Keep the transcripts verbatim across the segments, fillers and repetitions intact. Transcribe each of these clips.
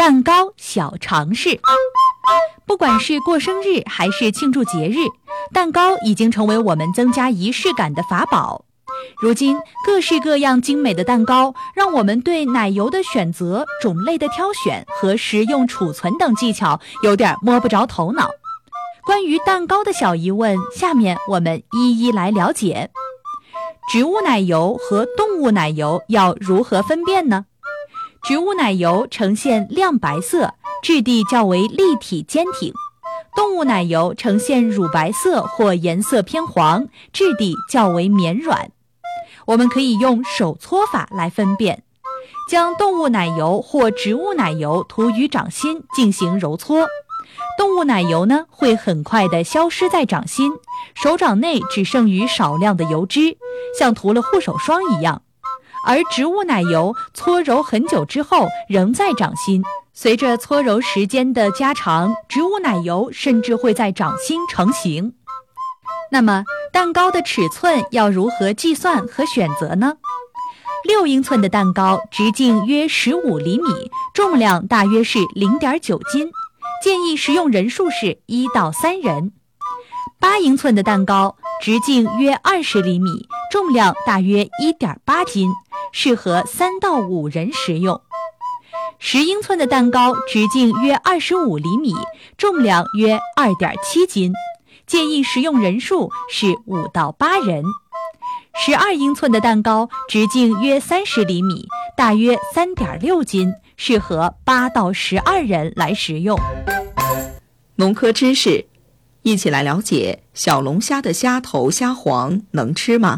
蛋糕小常识。不管是过生日还是庆祝节日，蛋糕已经成为我们增加仪式感的法宝。如今各式各样精美的蛋糕，让我们对奶油的选择、种类的挑选和食用储存等技巧有点摸不着头脑。关于蛋糕的小疑问，下面我们一一来了解。植物奶油和动物奶油要如何分辨呢？植物奶油呈现亮白色，质地较为立体坚挺；动物奶油呈现乳白色或颜色偏黄，质地较为绵软。我们可以用手搓法来分辨，将动物奶油或植物奶油涂于掌心进行揉搓。动物奶油呢，会很快地消失在掌心，手掌内只剩余少量的油脂，像涂了护手霜一样。而植物奶油搓揉很久之后仍在掌心，随着搓揉时间的加长，植物奶油甚至会在掌心成型。那么蛋糕的尺寸要如何计算和选择呢？六英寸的蛋糕直径约十五厘米，重量大约是 零点九斤，建议食用人数是一到三人。八英寸的蛋糕直径约二十厘米，重量大约 一点八斤，适合三到五人食用。十英寸的蛋糕直径约二十五厘米，重量约 二点七斤，建议食用人数是五到八人。十二英寸的蛋糕直径约三十厘米，大约 三点六斤，适合八到十二人来食用。 农科知识，一起来了解小龙虾的虾头、虾黄能吃吗？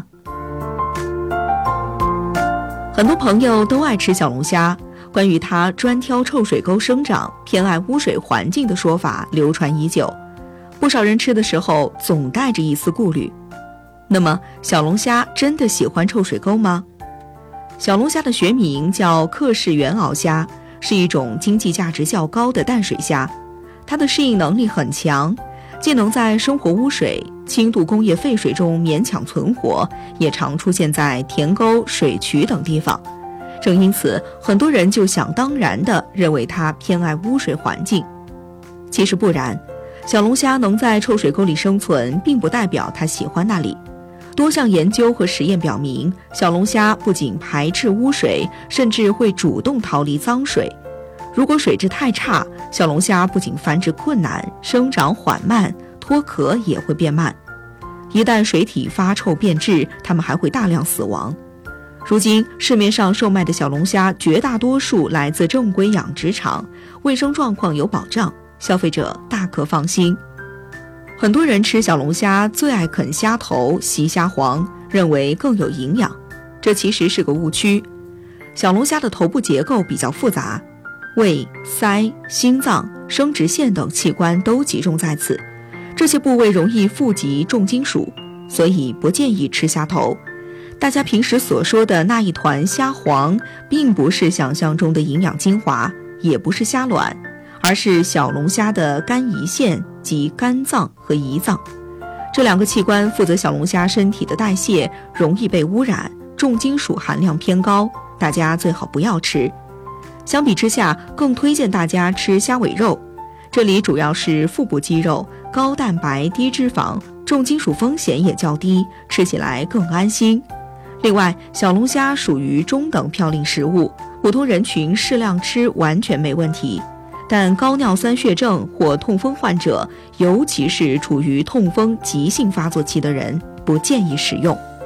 很多朋友都爱吃小龙虾，关于它专挑臭水沟生长、偏爱污水环境的说法流传已久，不少人吃的时候总带着一丝顾虑。那么小龙虾真的喜欢臭水沟吗？小龙虾的学名叫克氏原螯虾，是一种经济价值较高的淡水虾，它的适应能力很强，既能在生活污水、轻度工业废水中勉强存活，也常出现在田沟、水渠等地方。正因此，很多人就想当然地认为它偏爱污水环境。其实不然，小龙虾能在臭水沟里生存，并不代表它喜欢那里。多项研究和实验表明，小龙虾不仅排斥污水，甚至会主动逃离脏水。如果水质太差，小龙虾不仅繁殖困难，生长缓慢，脱壳也会变慢。一旦水体发臭变质，它们还会大量死亡。如今市面上售卖的小龙虾绝大多数来自正规养殖场，卫生状况有保障，消费者大可放心。很多人吃小龙虾最爱啃虾头、吸虾黄，认为更有营养，这其实是个误区。小龙虾的头部结构比较复杂，胃、鳃、心脏、生殖腺等器官都集中在此，这些部位容易富集重金属，所以不建议吃虾头。大家平时所说的那一团虾黄，并不是想象中的营养精华，也不是虾卵，而是小龙虾的肝胰腺及肝脏和胰脏。这两个器官负责小龙虾身体的代谢，容易被污染，重金属含量偏高，大家最好不要吃。相比之下，更推荐大家吃虾尾肉，这里主要是腹部肌肉，高蛋白低脂肪，重金属风险也较低，吃起来更安心。另外，小龙虾属于中等嘌呤食物，普通人群适量吃完全没问题，但高尿酸血症或痛风患者，尤其是处于痛风急性发作期的人，不建议食用。